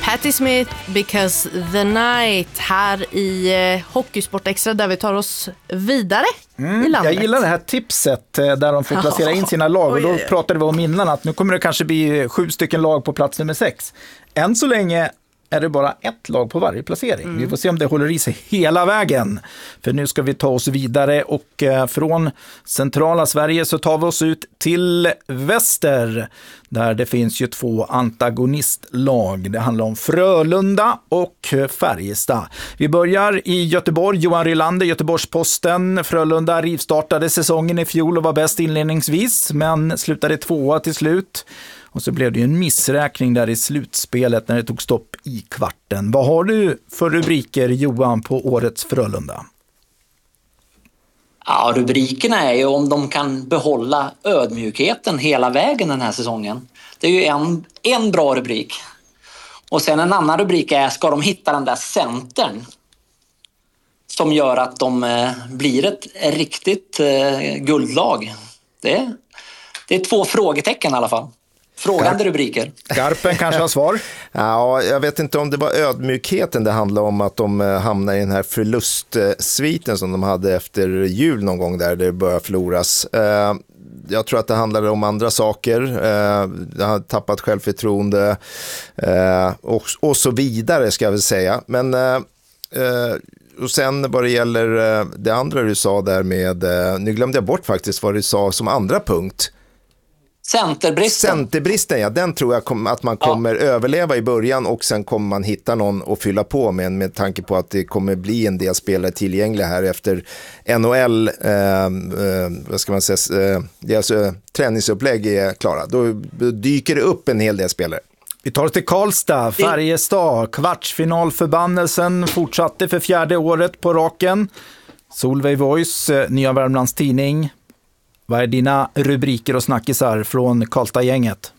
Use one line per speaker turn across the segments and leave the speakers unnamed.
Patti Smith, Because the Night här i Hockeysport Extra där vi tar oss vidare i landet.
Jag gillar det här tipset där de får placera in sina lag och då pratade vi om innan att nu kommer det kanske bli 7 stycken lag på plats nummer 6. Än så länge är det bara ett lag på varje placering. Vi får se om det håller i sig hela vägen. För nu ska vi ta oss vidare och från centrala Sverige så tar vi oss ut till väster. Där det finns ju 2 antagonistlag. Det handlar om Frölunda och Färjestad. Vi börjar i Göteborg. Johan Rylander, Göteborgs-Posten. Frölunda rivstartade säsongen i fjol och var bäst inledningsvis men slutade 2:a till slut. Och så blev det ju en missräkning där i slutspelet när det tog stopp i kvarten. Vad har du för rubriker, Johan, på årets Frölunda?
Ja, rubrikerna är ju om de kan behålla ödmjukheten hela vägen den här säsongen. Det är ju en bra rubrik. Och sen en annan rubrik är, ska de hitta den där centern som gör att de blir ett riktigt guldlag? Det är 2 frågetecken i alla fall. Frågande rubriker.
Garpen kanske har svar?
Ja, jag vet inte om det var ödmjukheten det handlade om, att de hamnar i den här förlustsviten som de hade efter jul någon gång där det började förloras. Jag tror att det handlade om andra saker. Jag har tappat självförtroende och så vidare ska jag väl säga. Men och sen vad det gäller det andra du sa där med, nu glömde jag bort faktiskt vad du sa som andra punkt. Centerbristen, ja, den tror jag att man kommer överleva i början och sen kommer man hitta någon att fylla på med tanke på att det kommer bli en del spelare tillgängliga här efter NHL, vad ska man säga, deras träningsupplägg är klara. Då dyker det upp en hel del spelare.
Vi tar oss till Karlstad, Färjestad, kvartsfinalförbannelsen fortsatte för 4:e året på raken. Solveig Voice, Nya Värmlands Tidning. Vad är dina rubriker och snackisar från Karlstad-gänget?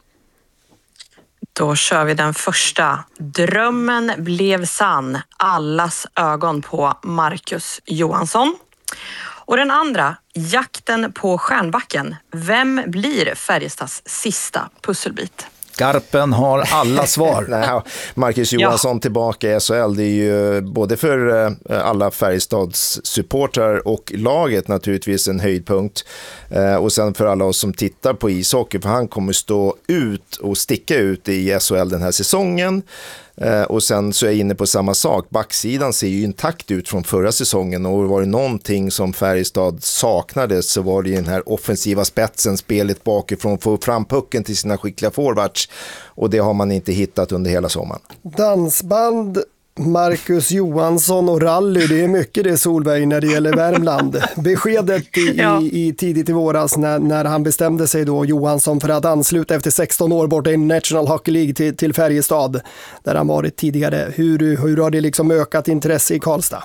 Då kör vi den första. Drömmen blev sann. Allas ögon på Marcus Johansson. Och den andra, jakten på Stjärnbacken. Vem blir Färjestads sista pusselbit?
Garpen har alla svar.
Nej, Marcus Johansson tillbaka i SHL, det är ju både för alla Färjestads supportrar och laget naturligtvis en höjdpunkt. Och sen för alla oss som tittar på ishockey, för han kommer stå ut och sticka ut i SHL den här säsongen. Och sen så är jag inne på samma sak. Backsidan ser ju intakt ut från förra säsongen och var det någonting som Färjestad saknade så var det ju den här offensiva spetsen, spelet bakifrån, få fram pucken till sina skickliga forwards och det har man inte hittat under hela sommaren.
Dansband, Marcus Johansson och rally, det är mycket det Solveig när det gäller Värmland. Beskedet i tidigt i våras när han bestämde sig då, Johansson, för att ansluta efter 16 år borta i National Hockey League till Färjestad där han varit tidigare. Hur har det liksom ökat intresse i Karlstad?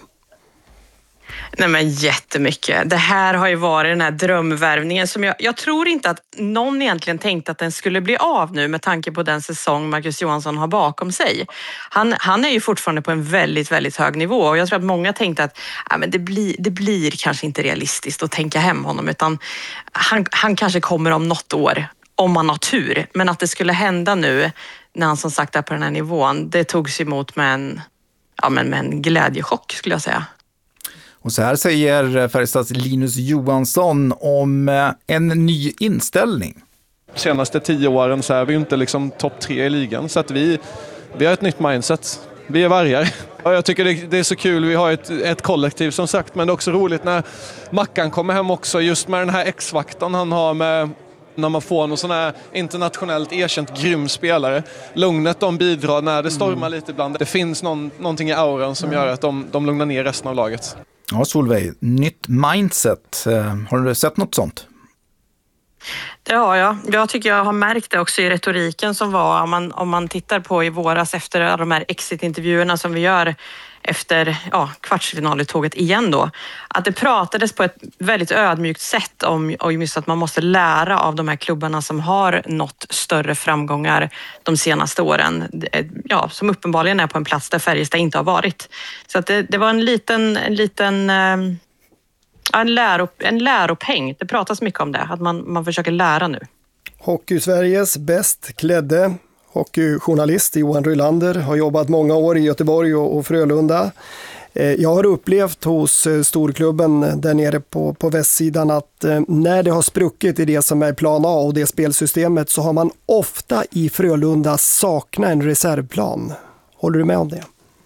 Nej men jättemycket. Det här har ju varit den här drömvärvningen som jag tror inte att någon egentligen tänkte att den skulle bli av nu med tanke på den säsong Marcus Johansson har bakom sig. Han är ju fortfarande på en väldigt, väldigt hög nivå och jag tror att många tänkte att men det blir kanske inte realistiskt att tänka hem honom utan han kanske kommer om något år om man har tur. Men att det skulle hända nu när han som sagt är på den här nivån, det togs emot med en glädjechock skulle jag säga.
Och så här säger Färjestads Linus Johansson om en ny inställning.
Senaste 10 åren så är vi inte liksom topp 3 i ligan så att vi har ett nytt mindset. Vi är vargar. Och jag tycker det är så kul, vi har ett kollektiv som sagt, men det är också roligt när Mackan kommer hem också just med den här X-faktorn han har med när man får någon sån här internationellt erkänt grym spelare. Lugnet de bidrar när det stormar lite ibland. Det finns någonting i auran som gör att de lugnar ner resten av laget.
Ja, Solveig, nytt mindset. Har du sett något sånt?
Det har jag. Jag tycker jag har märkt det också i retoriken som var om man tittar på i våras efter de här exit-intervjuerna som vi gör efter kvartsfinaltåget igen då. Att det pratades på ett väldigt ödmjukt sätt om just att man måste lära av de här klubbarna som har nått större framgångar de senaste åren. Ja, som uppenbarligen är på en plats där Färjestad inte har varit. Så att det var en läropeng. Det pratas mycket om det, att man försöker lära nu.
Hockey Sveriges bäst klädde hockeyjournalist Johan Rylander, har jobbat många år i Göteborg och Frölunda. Jag har upplevt hos storklubben där nere på västsidan att när det har spruckit i det som är plan A och det spelsystemet, så har man ofta i Frölunda saknat en reservplan. Håller du med om det?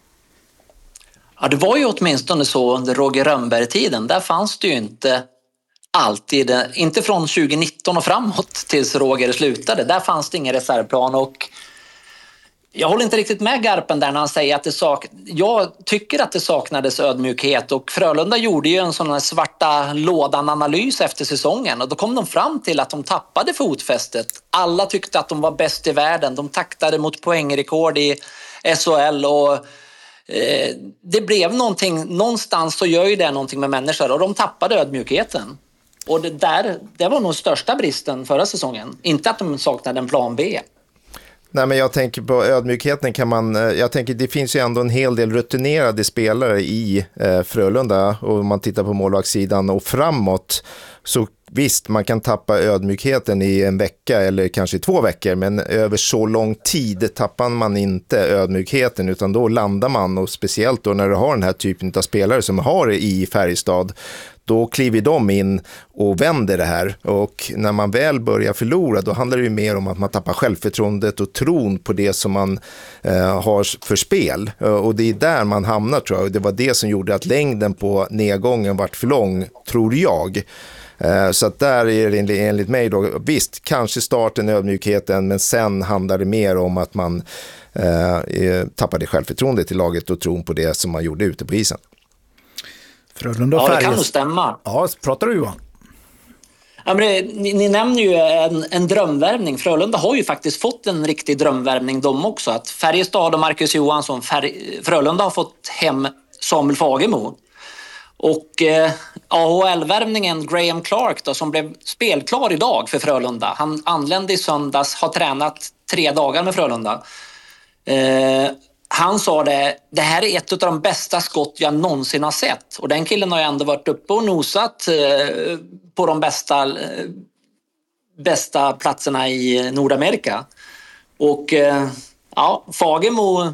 Ja, det var ju åtminstone så under Roger Rönnberg-tiden. Där fanns det ju inte alltid, inte från 2019 och framåt tills Roger slutade. Där fanns det ingen reservplan, och jag håller inte riktigt med Garpen där när han säger att jag tycker att det saknades ödmjukhet, och Frölunda gjorde ju en sån här svarta lådan-analys efter säsongen, och då kom de fram till att de tappade fotfästet. Alla tyckte att de var bäst i världen. De taktade mot poängrekord i SHL, och det blev någonting, någonstans så gör ju det någonting med människor, och de tappade ödmjukheten. Och det var nog största bristen förra säsongen. Inte att de saknade en plan B.
Nej, men jag tänker på ödmjukheten jag tänker det finns ju ändå en hel del rutinerade spelare i Frölunda, och om man tittar på målvaktssidan och framåt, så visst, man kan tappa ödmjukheten i en vecka eller kanske 2 veckor, men över så lång tid tappar man inte ödmjukheten, utan då landar man, och speciellt då när du har den här typen av spelare som har det i Färjestad, då kliver de in och vänder det här, och när man väl börjar förlora, då handlar det ju mer om att man tappar självförtroendet och tron på det som man har för spel, och det är där man hamnar, tror jag. Det var det som gjorde att längden på nedgången vart för lång, tror jag. Så att där är det enligt mig då, visst, kanske starten ödmjukheten, men sen handlar det mer om att man tappade självförtroendet i laget och tron på det som man gjorde ute på isen.
Frölunda
ja, det kan nog stämma.
Ja, pratar du, Johan?
Ja, men ni nämner ju en drömvärvning. Frölunda har ju faktiskt fått en riktig drömvärvning de också. Att Färjestad och Marcus Johansson, Frölunda har fått hem Samuel Fagemo. Och AHL-värvningen Graham Clark då, som blev spelklar idag för Frölunda. Han anlände i söndags, har tränat 3 dagar med Frölunda. Han sa det här är ett av de bästa skott jag någonsin har sett. Och den killen har ju ändå varit uppe och nosat på de bästa platserna i Nordamerika. Och Fagemo,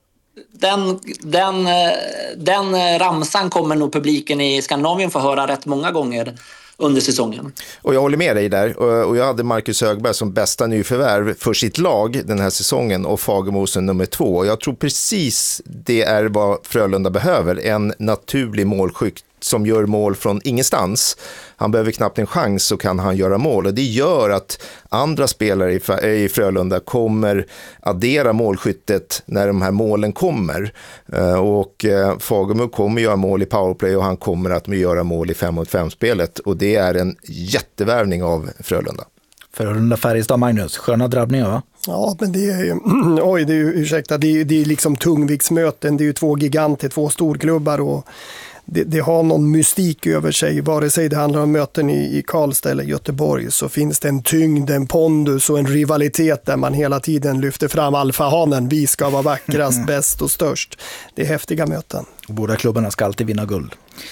den ramsan kommer nog publiken i Skandinavien få höra rätt många gånger under säsongen.
Och jag håller med dig där, och jag hade Marcus Högberg som bästa nyförvärv för sitt lag den här säsongen, och Fagemo som nummer 2. Jag tror precis det är vad Frölunda behöver, en naturlig målskytt som gör mål från ingenstans. Han behöver knappt en chans, så kan han göra mål, och det gör att andra spelare i Frölunda kommer addera målskyttet när de här målen kommer, och Fagemo kommer göra mål i powerplay, och han kommer att göra mål i 5-mot-5-spelet, och det är en jättevärvning av Frölunda.
Frölunda Färjestad, Magnus, sköna drabbningar, va?
Ja, men det är ju, det är liksom tungviktsmöten, det är ju 2 giganter, 2 storklubbar, och det har någon mystik över sig. Vare sig det handlar om möten i Karlstad eller Göteborg, så finns det en tyngd, en pondus och en rivalitet där man hela tiden lyfter fram alfahanen. Vi ska vara vackrast, bäst och störst. Det är häftiga möten.
Båda klubbarna ska alltid vinna guld.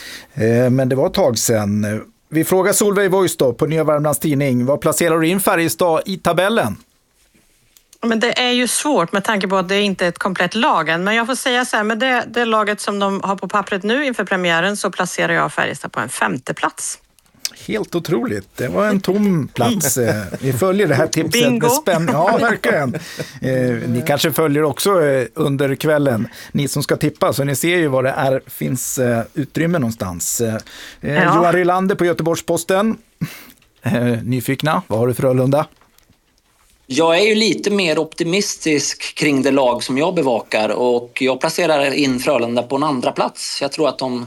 Men det var ett tag sedan. Vi frågar Solveig Voice då på Nya Värmlands Tidning. Vad placerar du in Färjestad i tabellen?
Men det är ju svårt med tanke på att det inte är ett komplett lag än. Men jag får säga så här, med det laget som de har på pappret nu inför premiären, så placerar jag Färjestad på en 5:e plats.
Helt otroligt. Det var en tom plats. Vi följer det här tipset
Bingo.
med spänning. Ja, verkligen. Ni kanske följer också under kvällen, ni som ska tippa, så ni ser ju vad det finns utrymme någonstans. Johan Rylander på Göteborgs-Posten. Nyfikna, vad har du för Frölunda?
Jag är ju lite mer optimistisk kring det lag som jag bevakar, och jag placerar in Frölunda på en 2:a plats. Jag tror att de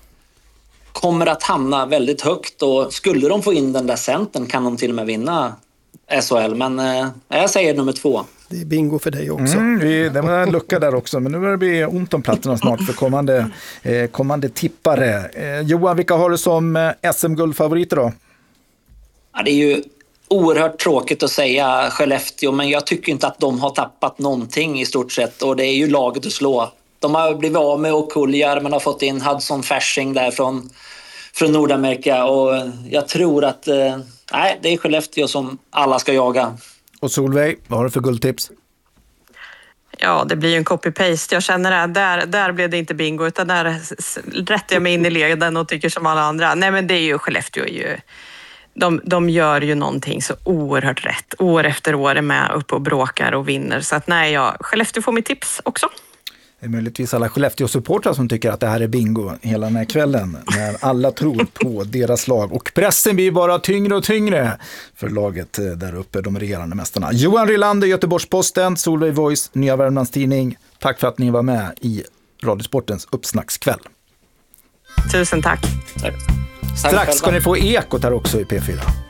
kommer att hamna väldigt högt, och skulle de få in den där centern kan de till och med vinna SHL. Men jag säger nummer 2.
Det är bingo för dig också.
Det var en lucka där också, men nu börjar det bli ont om platserna snart för kommande tippare. Johan, vilka har du som SM-guldfavoriter då?
Ja, det är ju oerhört tråkigt att säga Skellefteå, men jag tycker inte att de har tappat någonting i stort sett, och det är ju laget att slå. De har blivit av med Okuljar, men har fått in Hudson Fasching där från Nordamerika, och jag tror att det är Skellefteå som alla ska jaga.
Och Solveig, vad har du för guldtips?
Ja, det blir ju en copy-paste. Jag känner att där blev det inte bingo, utan där rättar jag mig in i leden och tycker som alla andra. Nej, men det är ju Skellefteå de gör ju någonting så oerhört rätt. År efter år är med uppe och bråkar och vinner. Så att Skellefteå får mitt tips också.
Det är möjligtvis alla Skellefteå-supportrar som tycker att det här är bingo hela den här kvällen. När alla tror på deras lag. Och pressen blir bara tyngre och tyngre för laget där uppe, de regerande mästarna. Johan Rylander, Göteborgs-Posten, Solveig Voice, Nya Värmlands Tidning. Tack för att ni var med i Radiosportens uppsnackskväll.
Tusen tack.
Strax ska ni få ekot här också i P4.